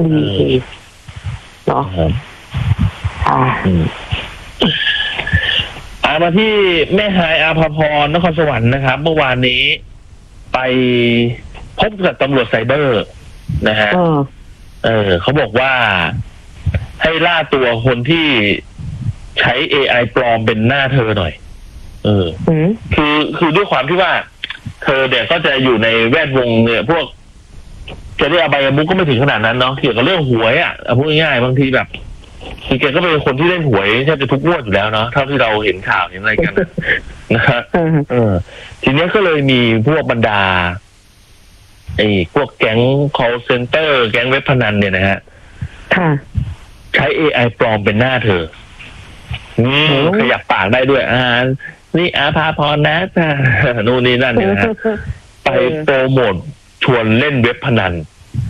ดีเนาะมาที่แม่ฮายอาภาพรนครสวรรค์นะครับเมื่อวานนี้ไปพบกับตำรวจไซเบอร์นะฮะเขาบอกว่าให้ล่าตัวคนที่ใช้ AI ปลอมเป็นหน้าเธอหน่อยคือด้วยความที่ว่าเธอเนี่ยก็จะอยู่ในแวดวงเนี่ยพวกจะได้อบายมุขก็ไม่ถึงขนาดนั้นเนาะเกี่ยวกับเรื่องหวยพูดง่ายๆบางทีแบบคือแกก็เป็นคนที่เล่นหวยแทบจะทุกงวดอยู่แล้วเนาะเท่าที่เราเห็นข่าวเห็นอะไรกันนะฮะทีนี้ก็เลยมีพวกบรรดาพวกแก๊ง call center แก๊งเว็บพนันเนี่ยนะฮะใช้ AI ปลอมเป็นหน้าเธอขยับปากได้ด้วยนี่อาภาพรนะนู่นนี่นั่นเนี่ยนะฮะไปโปรโมทชวนเล่นเว็บพนัน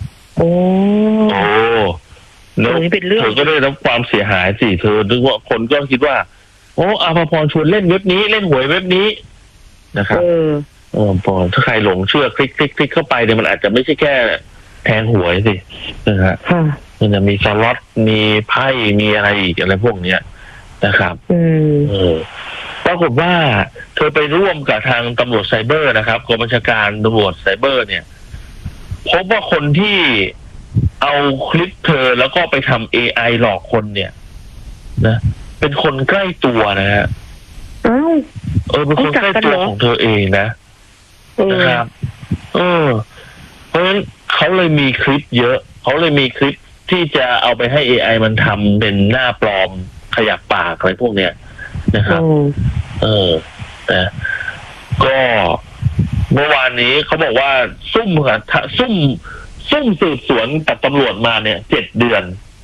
แล้วเธอก็ได้รับความเสียหายสิเธอนึกว่าคนก็คิดว่าอาภาพรชวนเล่นเว็บนี้เล่นหวยเว็บนี้นะครับพอถ้าใครหลงเชื่อคลิกเข้าไปเนี่ยมันอาจจะไม่ใช่แค่แทงหวยสินะฮะมันจะมีสล็อตมีไพ่มีอะไรอีกอะไรพวกเนี้ยนะครับปรากฏว่าเธอไปร่วมกับทางตำรวจไซเบอร์นะครับกองบัญชาการตำรวจไซเบอร์เนี่ยพบว่าคนที่เอาคลิปเธอแล้วก็ไปทำ AI หลอกคนเนี่ยนะเป็นคนใกล้ตัวนะฮะเป็นคนใกล้ตัวของเธอเองนะครับเพราะฉะนั้นเขาเลยมีคลิปเยอะเขาเลยมีคลิปที่จะเอาไปให้ AI มันทำเป็นหน้าปลอมขยับปากอะไรพวกเนี้ยนะครับนะก็เมื่อวานนี้เขาบอกว่าซุ่มสืบสวนกับตำรวจมาเนี่ย7 เดือน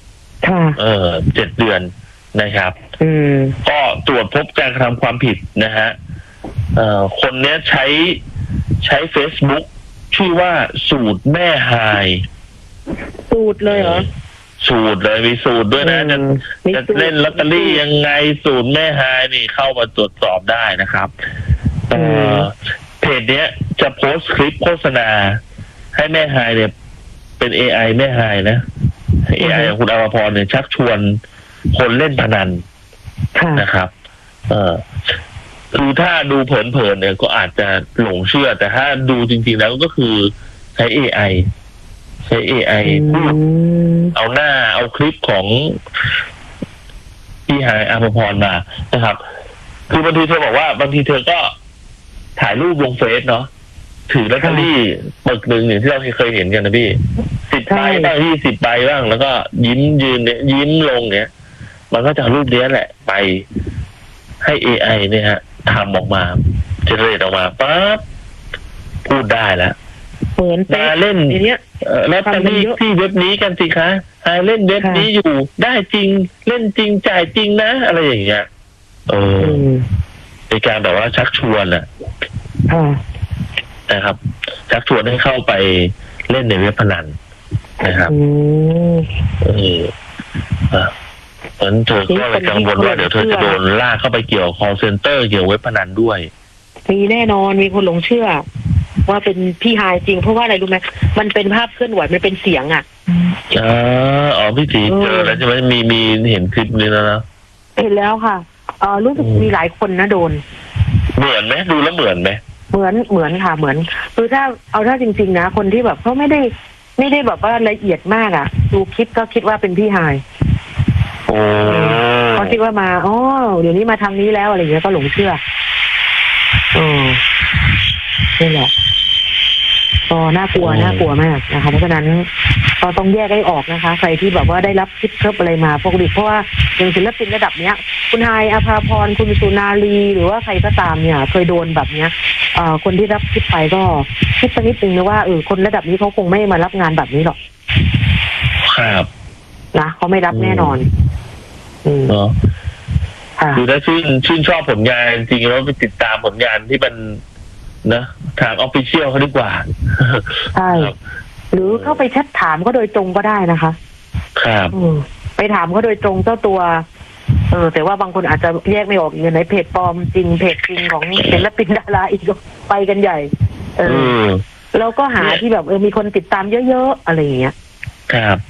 7 เดือนนะครับก็ตรวจพบการกระทำความผิดนะฮะคนเนี้ยใช้ Facebook ชื่อว่าสูตรแม่ฮายสูตรเลยเหรอสูตรเลยมีสูตรด้วยนะจะเล่นลอตเตอรี่ยังไงสูตรแม่ฮายนี่เข้ามาตรวจสอบได้นะครับเพจเนี้ยจะโพสต์คลิปโฆษณาให้แม่ฮายเนี่ยเป็น AI แม่ฮายนะ AI ของคุณอาภาพรเนี่ยชักชวนคนเล่นพนันนะครับคือถ้าดูเผินๆเนี่ยก็อาจจะหลงเชื่อแต่ถ้าดูจริงๆแล้วก็คือใช้ AI พูดเอาหน้าเอาคลิปของพี่ฮายอาภาพรมานะครับคือบางทีเธอบอกว่าบางทีเธอก็ถ่ายรูปลงเฟซเนาะถือลอตเตอรี่ปึกหนึ่งอย่างที่เราเคยเห็นกันนะพี่10 ใบบ้าง20 ใบบ้างแล้วก็ยิ้มยืนเนี่ยยิ้มลงเนี่ยมันก็จะรูปนี้แหละไปให้ AI เนี่ยฮะทำออกมาเจเนเรตออกมาปั๊บพูดได้แล้วเหมือนมาเล่นแล้วทำที่เว็บนี้กันสิคะเล่นเว็บนี้อยู่ได้จริงเล่นจริงจ่ายจริงนะอะไรอย่างเงี้ยในการแบบว่าชักชวนนะครับชักชวนให้เข้าไปเล่นในเว็บพนันนะครับเพราะฉะนั้นเธอก็เลยกังวลว่าเดี๋ยวเธอจะโดนลากเข้าไปเกี่ยว call center เกี่ยวเว็บพนันด้วยมีแน่นอนมีคนหลงเชื่อว่าเป็นพี่ฮายจริงเพราะว่าอะไรรู้ไหมมันเป็นภาพเคลื่อนไหวมันเป็นเสียงพี่ตีเจอแล้วใช่ไหมมีเห็นคลิปนี้แล้วนะเห็นแล้วค่ะรู้สึกมีหลายคนนะโดนเหมือนไหมดูแล้วเหมือนไหมเหมือนค่ะเหมือนคือถ้าจริงๆนะคนที่แบบเขาไม่ได้แบบว่าละเอียดมากดูคลิปก็คิดว่าเป็นพี่ฮายเขาคิดว่ามาเดี๋ยวนี้มาทางนี้แล้วอะไรอย่างเงี้ยก็หลงเชื่อนี่แหละก็น่ากลัวมากนะคะเพราะฉะนั้นก็ต้องแยกให้ออกนะคะใครที่แบบว่าได้รับคลิปอะไรมาพวกนี้เพราะว่าอย่างศิลปินระดับเนี้ยคุณฮายอาภาพรคุณสุนารีหรือว่าใครก็ตามเนี่ยเคยโดนแบบเนี้ยคนที่รับคลิปไปก็คิดสักนิดนึงนะว่าคนระดับนี้เขาคงไม่มารับงานแบบนี้หรอกครับนะเขาไม่รับแน่นอนเนาะคือถ้าชื่นชอบผลงานจริงๆแล้วไปติดตามผลงานที่มันนะทางออฟฟิเชียลเขาดีกว่าใช่หรือเข้าไปแชทถามก็โดยตรงก็ได้นะคะครับไปถามก็โดยตรงเจ้าตัวแต่ว่าบางคนอาจจะแยกไม่ออกอย่างไหนเพจปลอมจริงเพจจริงของศิลปินดาราอีกไปกันใหญ่แล้วก็หาที่แบบมีคนติดตามเยอะๆอะไรอย่างเงี้ยครับ